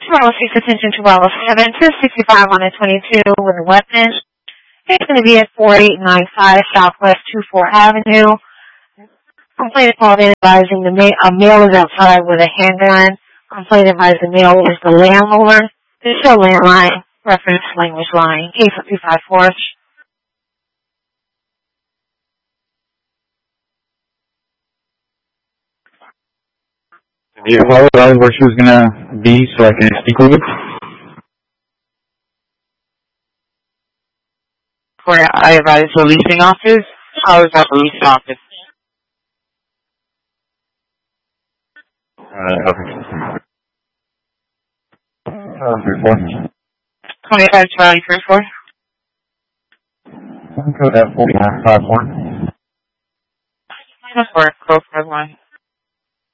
Bravo 6, attention to Bravo 7, 265 on the 22 with a weapon. It's going to be at 4895 Southwest 24 Avenue. Complaint called in advising a male is outside with a handgun. Complaint advised the male is the landlord. There's no landline, reference language line, case of 254. Did you apologize where she was going to be so I can speak with her? Where I advised the leasing office. I was at the leasing office. Okay. 25 Charlie First Floor. Code at 4954. Code 51.